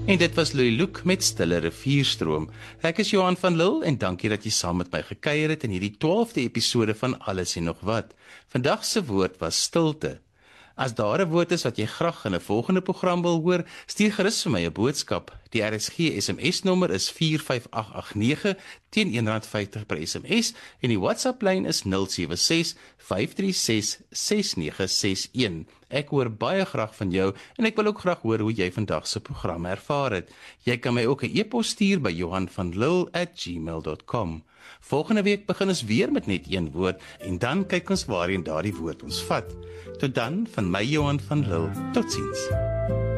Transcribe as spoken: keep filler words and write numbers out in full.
En dit was Louis Loek met Stille Rivierstroom. Ek is Johan van Lille en dankie dat jy saam met my gekuier het in hierdie twaalfde episode van Alles en nog wat. Vandag se woord was stilte. As daar 'n woord is wat jy graag in 'n volgende program wil hoor, stuur gerus vir my 'n boodskap. Die R S G S M S-nommer is vier vyf agt agt nege teen een rand vyftig per S M S en die WhatsApp-lyn is nul sewe ses vyf drie ses ses nege ses een. Ek hoor baie graag van jou en ek wil ook graag hoor hoe jy vandag se program ervaar het. Jy kan my ook 'n e-pos stuur by johan van lille at gmail dot com. Volgende week begin ons weer met net een woord en dan kyk ons waarheen daardie woord ons vat. Tot dan, van my Johan van Lille. Totsiens.